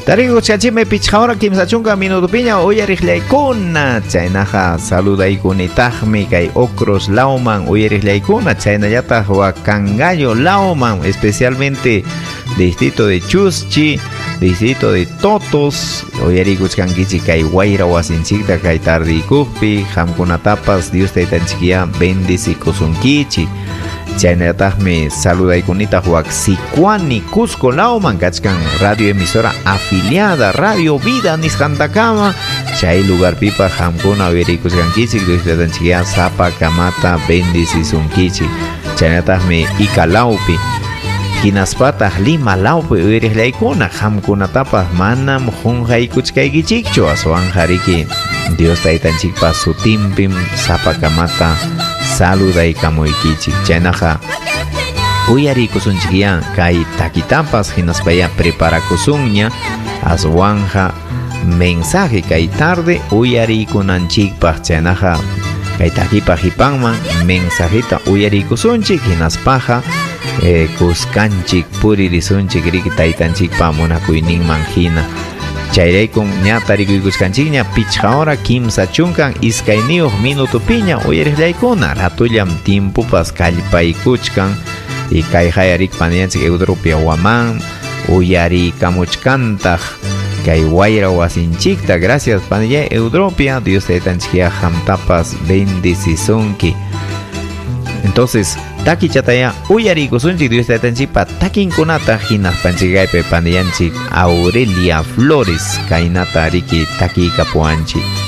Tarigo chachime pichahora kimsa chunka minuto piña uyariqllaykuna chaynaqa saludaykunitaqmi kay Ocros Lauman uyariqllaykuna chaynallataq Huacangallo Lauman especialmente distrito de Chuschi distrito de Totos uyarikuchkankichik kay wayra wasinchikta kay tardikuqpi hamkunatapas Dios taytanchikya bendicikusunkichik chaynallataqmi saludaykunita Huaxicuani Cusco Lauman kachkan radio emisora afiliada Radio Vida nisqantakama chay lugar pipa hamkuna uyarikuchkankichik Dios taytanchikya sapa kamata bendicisunkichik chaynallataqmi Icalaupi Hinaspataq Lima Laupi uyariqllaykuna hamkunatapas manam qunqaykuchkaykichikchu aswan qariki Dios taytanchikpa sutinpim sapa kamata saludaykamuykichik chaynaqa uyarikusunchikya kay takitapas hinaspaya preparakusunña aswanja mensaje kay tarde uyarikunanchikpaq chaynaqa kay takipa hipanman mensajita uyarikusunchik hinaspaqa kuskanchik puririsunchik riki taytanchikpa munakuyninman hina chayraykum ña tarikuykuskanchikña pichqa kimsa chunkan iskayniyuq minutupiña uyariqllaykuna ratullam timpupas kallpaykuchkan y kay hayarikpanianchik Eudropia Waman uyarikamuchkantaq kay wayra wasinchikta gracias panilla Eudropia Dios taytanchikya hamtapas bendicisunki. Entonces taki chataya uyarikusunchik Dios taytanchikpa takinkunata hinaspanchikaypi panillanchik Aurelia Flores kaynata riki takiykapuanchik